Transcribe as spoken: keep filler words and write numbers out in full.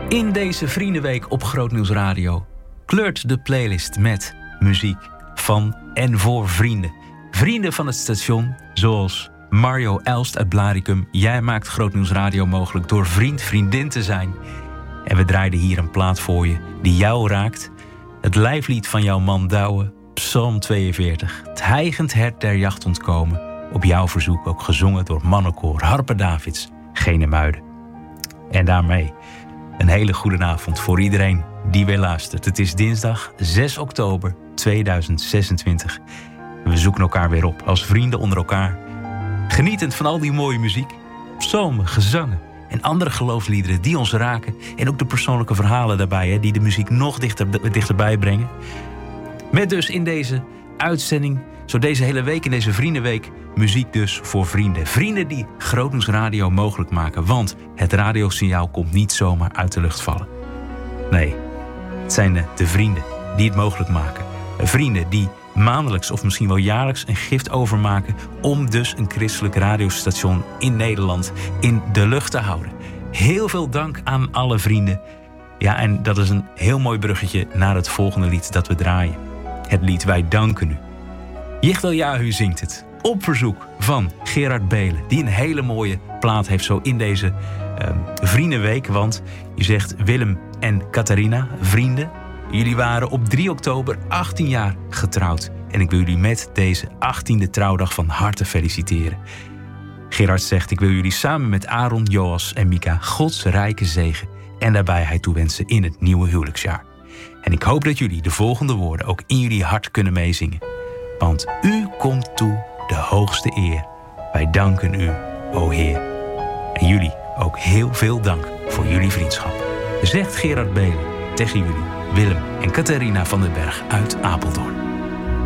In deze Vriendenweek op Grootnieuws Radio kleurt de playlist met muziek van en voor vrienden. Vrienden van het station, zoals Mario Elst uit Blaricum. Jij maakt Grootnieuws Radio mogelijk door vriend, vriendin te zijn. En we draaiden hier een plaat voor je die jou raakt. Het lijflied van jouw man Douwe, Psalm tweeënveertig. Het hijgend hert der jacht ontkomen. Op jouw verzoek ook gezongen door mannenkoor Harpe Davids, Genemuiden. En daarmee een hele goede avond voor iedereen die weer luistert. Het is dinsdag zes oktober tweeduizend zesentwintig. We zoeken elkaar weer op als vrienden onder elkaar. Genietend van al die mooie muziek, psalmen, gezangen en andere geloofsliederen die ons raken. En ook de persoonlijke verhalen daarbij, hè, die de muziek nog dichter, dichterbij brengen. Met dus in deze uitzending, zo deze hele week, in deze Vriendenweek, muziek dus voor vrienden. Vrienden die Grootnieuws Radio mogelijk maken. Want het radiosignaal komt niet zomaar uit de lucht vallen. Nee, het zijn de, de vrienden die het mogelijk maken. Vrienden die maandelijks of misschien wel jaarlijks een gift overmaken om dus een christelijk radiostation in Nederland in de lucht te houden. Heel veel dank aan alle vrienden. Ja, en dat is een heel mooi bruggetje naar het volgende lied dat we draaien. Het lied Wij Danken U. Jichtel Jahu zingt het op verzoek van Gerard Belen, die een hele mooie plaat heeft zo in deze uh, Vriendenweek. Want je zegt Willem en Catharina, vrienden, jullie waren op drie oktober achttien jaar getrouwd. En ik wil jullie met deze achttiende trouwdag van harte feliciteren. Gerard zegt, ik wil jullie samen met Aaron, Joas en Mika Gods rijke zegen en daarbij toewensen in het nieuwe huwelijksjaar. En ik hoop dat jullie de volgende woorden ook in jullie hart kunnen meezingen. Want u komt toe de hoogste eer. Wij danken u, o Heer. En jullie ook heel veel dank voor jullie vriendschap. Zegt Gerard Belen tegen jullie, Willem en Catharina van den Berg uit Apeldoorn.